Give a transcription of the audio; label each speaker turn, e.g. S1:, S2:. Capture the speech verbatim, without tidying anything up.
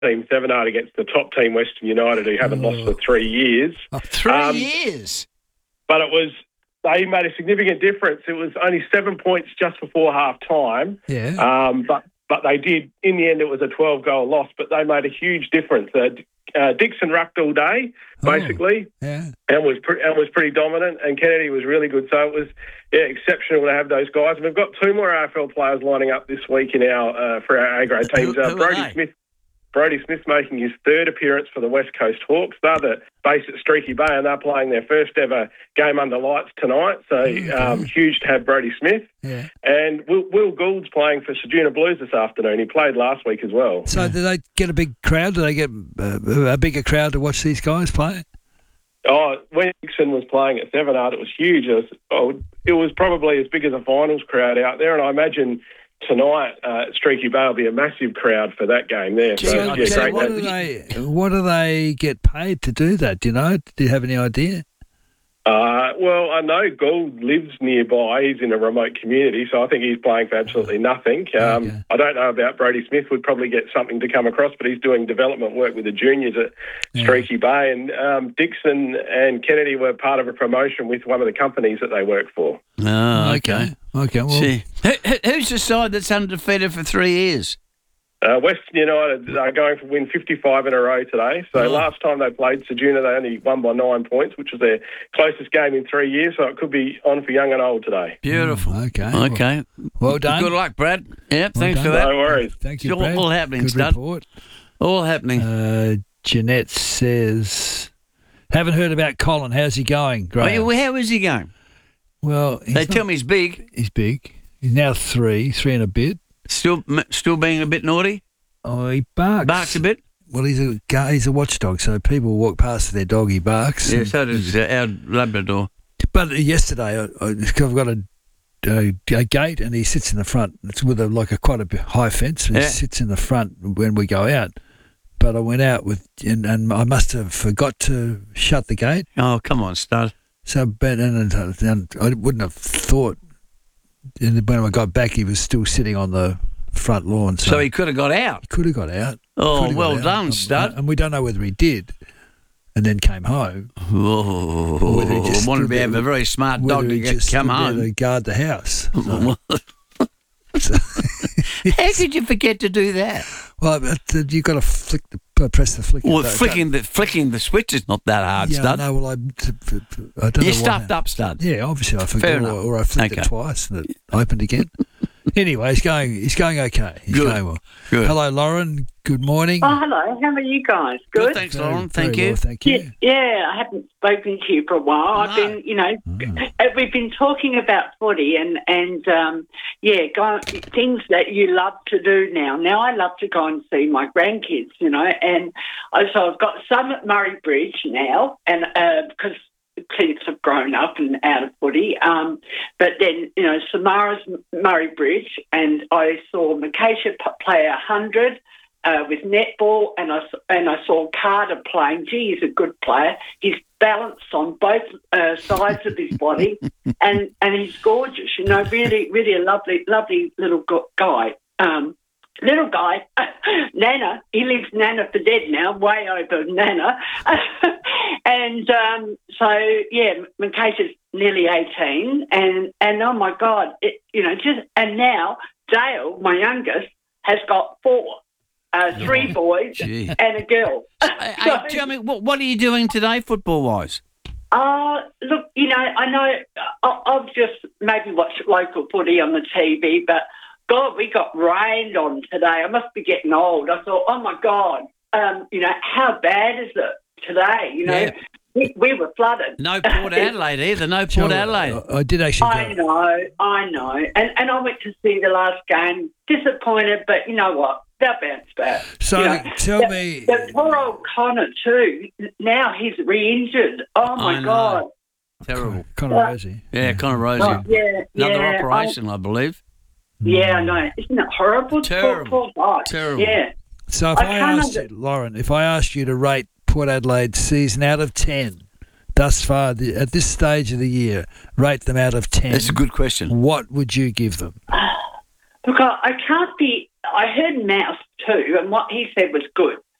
S1: team, Sevenard, against the top team, Western United, who haven't oh. lost for three years.
S2: Oh, three
S1: um,
S2: years?
S1: But it was, they made a significant difference. It was only seven points just before half-time.
S2: Yeah.
S1: Um, but, but they did, in the end, it was a twelve-goal loss, but they made a huge difference. Uh, uh, Dixon rucked all day, basically,
S2: oh, yeah.
S1: and was pre- and was pretty dominant, and Kennedy was really good. So it was yeah, exceptional to have those guys. And we've got two more A F L players lining up this week in our uh, for our A-grade teams.
S2: Who,
S1: uh,
S2: who
S1: Brody Smith. Brody Smith making his third appearance for the West Coast Hawks. They're the base at Streaky Bay, and they're playing their first ever game under lights tonight. So
S2: okay.
S1: um, huge to have Brody Smith.
S2: Yeah.
S1: And Will, Will Gould's playing for Ceduna Blues this afternoon. He played last week as well.
S2: So do they get a big crowd? Do they get uh, a bigger crowd to watch these guys play?
S1: Oh, when Dixon was playing at Sevenard, it was huge. It was, oh, it was probably as big as a finals crowd out there, and I imagine tonight uh, at Streaky Bay will be a massive crowd for that game there.
S2: So,
S1: so, yeah,
S2: so
S1: great
S2: what, do they, what do they get paid to do that? Do you know? Do you have any idea?
S1: Uh, well, I know Gould lives nearby. He's in a remote community, so I think he's playing for absolutely nothing. Um,
S2: okay.
S1: I don't know about Brody Smith. Would probably get something to come across, but he's doing development work with the juniors at
S2: yeah.
S1: Streaky Bay. And um, Dixon and Kennedy were part of a promotion with one of the companies that they work for.
S3: Oh, okay.
S2: Okay, well...
S3: See, who, who's the side that's undefeated for three years?
S1: Uh, Western United are going to win fifty-five in a row today. So
S3: oh.
S1: last time they played Ceduna, they only won by nine points, which was their closest game in three years. So it could be on for young and old today.
S3: Beautiful.
S2: Mm, okay.
S3: Okay.
S2: Well done.
S3: Good luck, Brad. Yeah,
S2: well
S3: thanks
S2: done.
S3: for that.
S1: No worries.
S2: Thank you,
S3: It's
S2: Brad.
S3: all, all happening,
S2: Good
S3: stud.
S2: report.
S3: All happening.
S2: Uh, Jeanette says, haven't heard about Colin. How's he going? Great.
S3: Oh, yeah, how is he going?
S2: Well,
S3: They tell me he's big.
S2: He's big. He's now three, three and a bit.
S3: Still, still being a bit naughty.
S2: Oh, he barks.
S3: Barks a bit.
S2: Well, he's a gu- he's a watchdog, so people walk past their dog, he barks.
S3: Yeah, so does uh, our Labrador.
S2: But yesterday, I, I, I've got a, a, a gate, and he sits in the front. It's with a, like a quite a bit high fence. And
S3: Yeah.
S2: He sits in the front when we go out. But I went out with, and, and I must have forgot to shut the gate.
S3: Oh, come on, stud.
S2: So, but and, and, and I wouldn't have thought. And when I got back, he was still sitting on the front lawn. So,
S3: So he could have got out.
S2: he could have got out.
S3: Oh,
S2: Could have
S3: well
S2: got out.
S3: done,
S2: Um,
S3: stud.
S2: And we don't know whether he did, and then came home.
S3: Oh,
S2: whether he just
S3: wanted to
S2: stood
S3: be
S2: there-
S3: have a very smart
S2: Whether
S3: dog to
S2: he
S3: get,
S2: just
S3: come
S2: stood there
S3: home.
S2: to guard the house. So,
S3: How could you forget to do that?
S2: well, but, uh, you got to flick the uh, press the flicker.
S3: Well,
S2: Don't-
S3: flicking the flicking the switch is not that hard,
S2: Yeah,
S3: stud.
S2: no, well, I, I don't know.
S3: You
S2: why-
S3: stuffed up, stud.
S2: Yeah, obviously I forgot,
S3: Fair
S2: or,
S3: enough.
S2: or I flicked
S3: Okay.
S2: it twice and it opened again. Anyway, he's going. He's going okay. He's
S3: Good.
S2: going well.
S3: Good.
S2: Hello, Lauren. Good morning.
S4: Oh, hello. How are you guys?
S3: Good,
S4: Good?
S3: thanks,
S2: Very-
S3: Lauren. Thank
S2: very
S3: you.
S2: well, thank
S4: Yeah,
S2: you.
S4: yeah, I haven't spoken to you for a while. I've
S3: No.
S4: been, you know,
S2: Mm.
S4: uh, we've been talking about footy and, and um, yeah, go, things that you love to do now. Now I love to go and see my grandkids, you know, and uh, so I've got some at Murray Bridge now, and uh, because the kids have grown up and out of footy. Um, but then, you know, Samara's Murray Bridge, and I saw Makaisha p- play a hundred. Uh, with netball, and I, and I saw Carter playing. Gee, he's a good player. He's balanced on both uh, sides of his body, and, and he's gorgeous. You know, really, really a lovely, lovely little go- guy. Um, little guy, Nana. He leaves Nana for dead now, way over Nana. and um, so, yeah, Makaisha's nearly eighteen, and and oh my God, it, you know, just and now Dale, my youngest, has got four. Uh, three boys
S3: Gee.
S4: and a girl.
S3: Hey, hey, tell me, what, what are you doing today, football-wise?
S4: Uh, look, you know, I know I- I've just maybe watched local footy on the T V, but God, we got rained on today. I must be getting old. I thought, oh my God, um, you know, how bad is it today? You know,
S3: Yeah.
S4: we, we were flooded.
S3: No Port Adelaide either. No
S2: So,
S3: Port Adelaide.
S2: I, I did actually.
S4: I
S2: Go,
S4: know, I know. And and I went to see the last game, disappointed, but you know what? They'll bounce back.
S2: so
S4: you know,
S2: tell
S4: the,
S2: me.
S4: The poor old Connor, too, now he's re-injured. Oh, my
S3: I know.
S4: God.
S3: Terrible.
S2: Conor
S4: Yeah.
S2: Rosie.
S3: Yeah, Connor Rosie.
S4: Oh, yeah,
S3: Another
S4: yeah,
S3: operation, I, believe.
S4: I, yeah, I know. Isn't it horrible?
S3: Terrible.
S4: Poor, poor guy.
S3: Terrible.
S4: Yeah.
S2: So if
S4: I
S2: I,
S4: can't
S2: asked
S4: under-
S2: you, Lauren, if I asked you to rate Port Adelaide's season out of ten, thus far the, at this stage of the year, rate them out of ten.
S3: That's a good question.
S2: What would you give them?
S4: Look, I, I can't be... I heard Mouse, too, and what he said was good.